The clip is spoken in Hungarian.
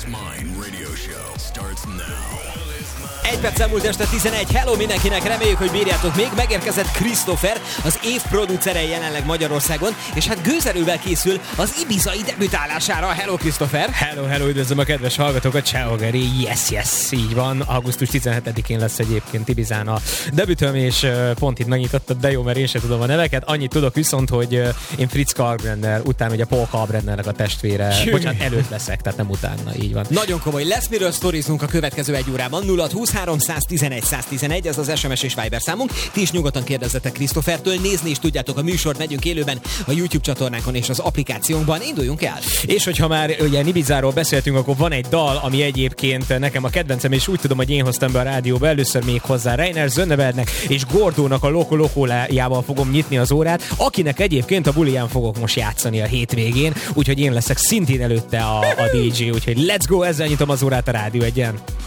Mind Radio Show starts now. Egy perc elmúlt este 11. Hello mindenkinek, reméljük, hogy bírjátok még. Megérkezett Christopher, az év producere jelenleg Magyarországon, és hát gőzerővel készül az ibizai debütálására. Hello Christopher! Hello, üdvözlöm a kedves hallgatókat, ciao Geri, yes, így van. Augusztus 17-én lesz egyébként Ibizán a debütöm, és pont itt megnyitottad, de jó, mert én sem tudom a neveket. Annyit tudok viszont, hogy én Fritz Kalkbrenner, utána ugye Paul Kalkbrennernek a testvére, bocsánat, előtt leszek, tehát nem utána, így van. Nagyon komoly, lesz miről sztorizunk a következő egy órában. 0623 111 111, ez az SMS és Viber számunk. Ti is nyugodtan kérdezzetek Christophertől, nézni is tudjátok a műsort, megyünk élőben a YouTube csatornánkon és az applikációnkban. Induljunk el! És hogyha már ugye Ibizáról beszéltünk, akkor van egy dal, ami egyébként nekem a kedvencem, és úgy tudom, hogy én hoztam be a rádióba először még hozzá. Reiner Zönnebergnek és Gordónak a Loco Locolájával fogom nyitni az órát, akinek egyébként a buliján fogok most játszani a hétvégén, úgyhogy én leszek szintén előtte a DJ, úgyhogy let's go, ezzel nyitom az órát a Rádió Egyen.